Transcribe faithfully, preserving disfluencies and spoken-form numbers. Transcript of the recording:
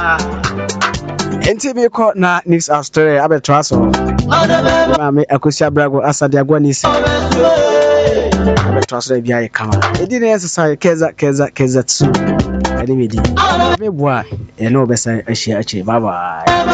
Enti me ko na news Australia abetra so. Ma me akosia brago asade agwanisi. Abetra so bia ye kama. Edi na exercise keza keza keza tsu. Edi me di. Me boa e no besa ahia achi. Bye bye.